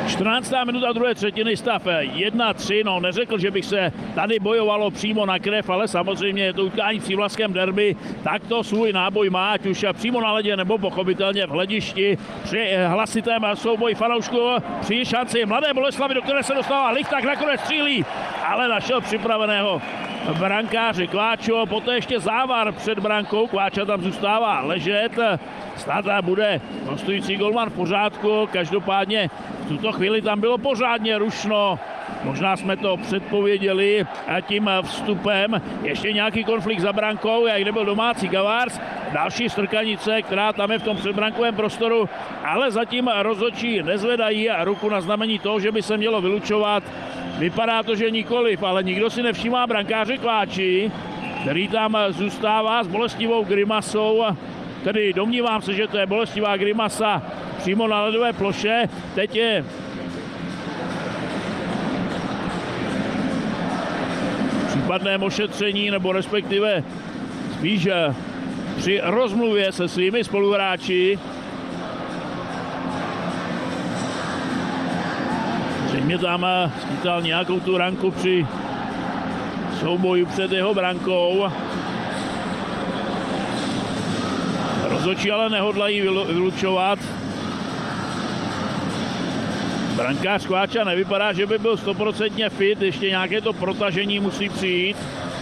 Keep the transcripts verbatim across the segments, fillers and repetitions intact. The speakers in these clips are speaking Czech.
čtrnáctá minuta druhé třetiny, stav jedna tři, no neřekl, že bych se tady bojovalo přímo na krev, ale samozřejmě je to utkání v Přívlastském derby, tak to svůj náboj má, ať už přímo na ledě nebo pochopitelně v hledišti při hlasitém souboji fanoušků, při šanci Mladé Boleslavi, do které se dostává Lichták, nakonec střílí, ale našel připraveného brankáře Kváčo, poté ještě závar před brankou, Kváča tam zůstává ležet, snad bude hostující golman v pořádku, každopádně v tuto chvíli tam bylo pořádně rušno, možná jsme to předpověděli a tím vstupem, ještě nějaký konflikt za brankou, jak nebyl domácí Gavárs, další strkanice, která tam je v tom předbrankovém prostoru, ale zatím rozhodčí nezvedají ruku na znamení toho, že by se mělo vylučovat. Vypadá to, že nikoliv, ale nikdo si nevšímá brankáře Kváči, který tam zůstává s bolestivou grimasou, tedy domnívám se, že to je bolestivá grimasa přímo na ledové ploše. Teď je případném ošetření, nebo respektive spíš při rozmluvě se svými spoluhráči. Zřejmě tam schytal nějakou tu ranku při souboji před jeho brankou. Rozhodčí ale nehodlají vylučovat. Brankář Kváča nevypadá, že by byl stoprocentně fit, ještě nějaké to protažení musí přijít.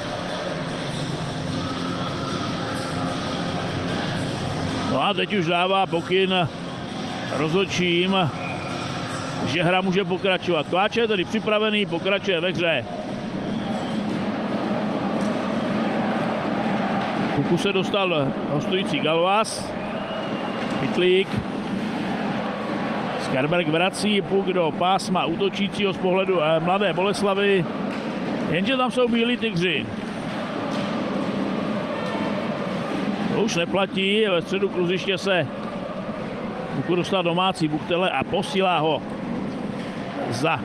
No a teď už dává pokyn rozhodčím, že hra může pokračovat. Kváča je tedy připravený, pokračuje ve hře. Kuku se dostal hostující Galvas. Pytlík. Skarberg vrací puk do pásma útočícího z pohledu Mladé Boleslavy. Jenže tam jsou bílí tygři. To už neplatí, ve středu kluziště se Kuku dostal domácí Buchtele a posílá ho za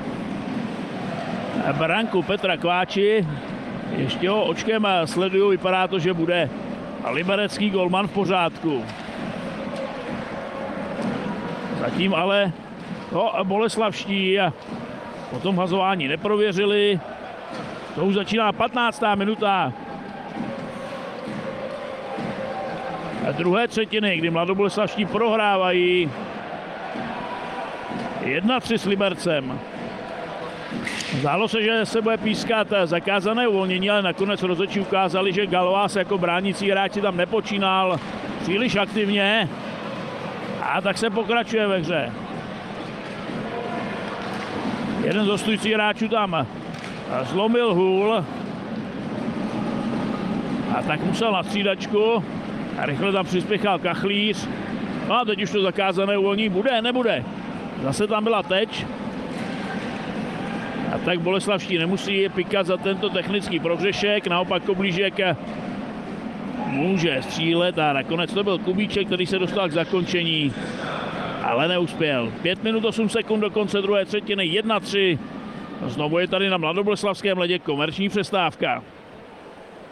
branku Petra Kváči. Ještě ho očkem sleduju, vypadá to, že bude liberecký golman v pořádku. Zatím ale to boleslavští po tom hazování neprověřili. To už začíná patnáctá minuta druhé třetiny, kdy mladoboleslavští prohrávají jedna tři s Libercem. Zdálo se, že se bude pískat zakázané uvolnění, ale nakonec rozhodčí ukázali, že Galvas jako bránící hráč si tam nepočínal příliš aktivně. A tak se pokračuje ve hře. Jeden z hostujících hráčů tam zlomil hůl. A tak musel na střídačku. A rychle tam přispěchal Kachlíř. No a teď už to zakázané uvolnění bude, nebude. Zase tam byla teč. A tak boleslavští nemusí pikat za tento technický prohřešek, naopak Koblížek může střílet a nakonec to byl Kubíček, který se dostal k zakončení, ale neuspěl. pět minut osm sekund do konce druhé třetiny, jedna tři. Znovu je tady na mladoboleslavském ledě komerční přestávka.